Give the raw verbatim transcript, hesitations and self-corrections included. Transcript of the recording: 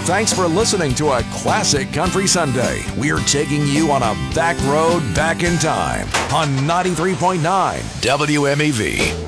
Thanks for listening to a classic Country Sunday. We're taking you on a back road back in time on ninety-three point nine W M E V.